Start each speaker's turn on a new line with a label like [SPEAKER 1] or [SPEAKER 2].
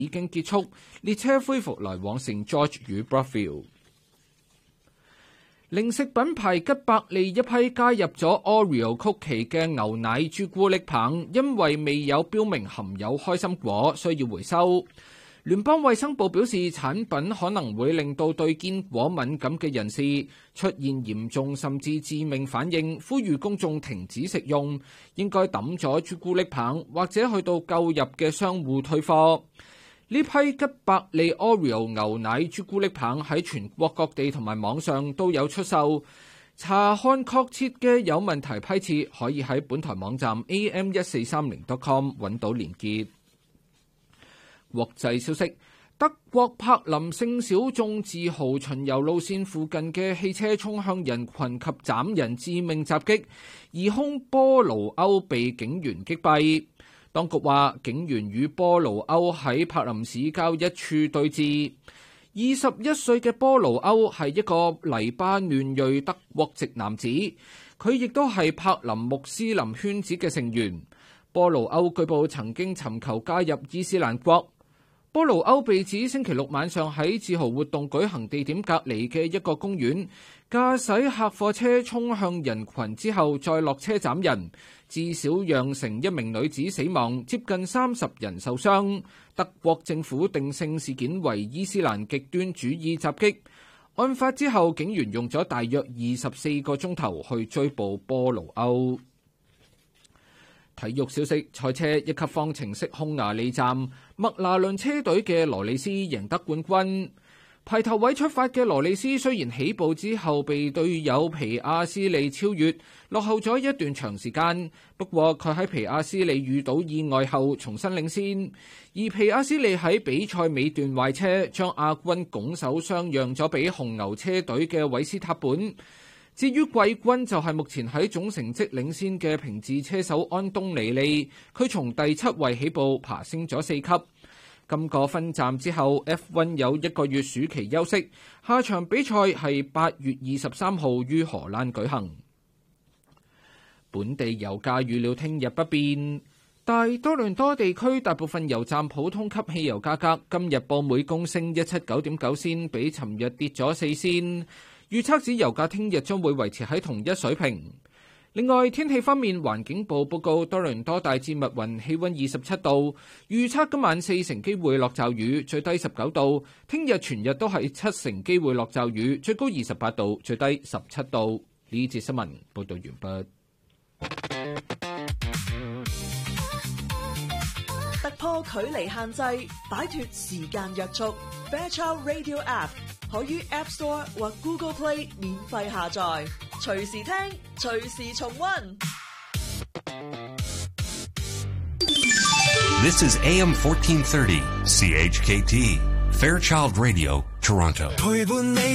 [SPEAKER 1] 已經結束，列車恢復來往聖 George 與 Brookfield。零食品牌吉百利一批加入咗 Oreo 曲奇嘅牛奶朱古力棒，因為未有標明含有開心果，需要回收。聯邦衛生部表示，產品可能會令到對堅果敏感嘅人士出現嚴重甚至致命反應，呼籲公眾停止食用，應該抌咗朱古力棒或者去到購入嘅商戶退貨。呢批吉百利 Oreo 牛奶朱古力棒喺全國各地同埋網上都有出售。查看確切嘅有問題批次，可以喺本台網站 am1430.com 揾到連結。國際消息，德國柏林聖小眾自豪巡遊路線附近嘅汽車衝向人群及斬人致命襲擊，疑兇波盧歐被警員擊斃。當局話，警員與波盧歐喺柏林市郊一處對峙。21歲嘅波盧歐係一個黎巴嫩裔德國籍男子，佢亦都係柏林穆斯林圈子嘅成員。波盧歐據報曾經尋求加入伊斯蘭國。波盧歐被指星期六晚上喺自豪活動舉行地點隔離嘅一個公園，駕駛客貨車衝向人群之後再落車斬人，至少釀成一名女子死亡，接近30人受傷。德國政府定性事件為伊斯蘭極端主義襲擊。案發之後，警員用咗大約24個鐘頭去追捕波盧歐。體育消息，賽車一級方程式匈牙利站，麥拿倫車隊嘅羅里斯贏得冠軍。排頭位出發嘅羅里斯雖然起步之後被隊友皮亞斯利超越，落後咗一段長時間，不過佢喺皮亞斯利遇到意外後重新領先。而皮亞斯利喺比賽尾段壞車，將亞軍拱手相讓咗俾紅牛車隊嘅韋斯塔本。至於季軍就係目前喺總成績領先嘅平治車手安東尼利，佢從第7位起步爬升咗4級。今個分站之後 F1 有1個月暑期休息，下場比賽係8月23號於荷蘭舉行。本地油價預料聽日不變，大多倫多地區大部分油站普通級汽油價格今日報每公升179.9仙，比尋日跌咗4仙。預測指油價聽日將會維持喺同一水平。另外，天氣方面，環境部報告多倫多大致密雲，氣溫27度，預測今晚4成機會落驟雨，最低19度。聽日全日都係7成機會落驟雨，最高28度，最低17度。呢節新聞報道完畢。
[SPEAKER 2] 突破距離限制，擺脫時間約束。Fairchild Radio App 可於 App Store 或 Google Play 免費下載，隨時聽，隨時重溫。
[SPEAKER 3] This is AM 1430 CHKT Fairchild Radio Toronto。